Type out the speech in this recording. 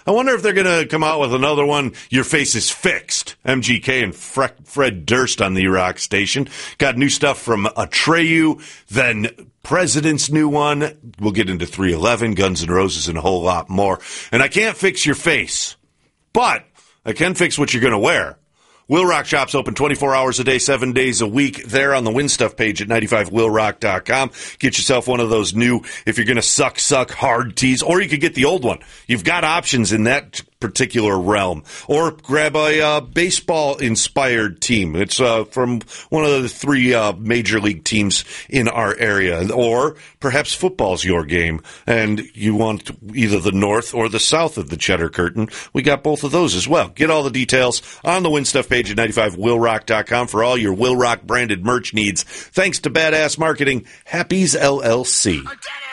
I wonder if they're going to come out with another one, Your Face is Fixed. MGK and Fred Durst on the rock station. Got new stuff from Atreyu, then President's new one. We'll get into 311, Guns N' Roses, and a whole lot more. And I can't fix your face, but I can fix what you're going to wear. Will Rock Shop's open 24 hours a day, 7 days a week. There on the Win Stuff page at 95willrock.com. Get yourself one of those new, if you're going to suck hard tees, or you could get the old one. You've got options in that particular realm. Or grab a baseball-inspired team. It's from one of the three major league teams in our area. Or perhaps football's your game, and you want either the north or the south of the Cheddar Curtain. We got both of those as well. Get all the details on the Win Stuff page at 95willrock.com for all your Will Rock branded merch needs. Thanks to Badass Marketing, Happy's LLC.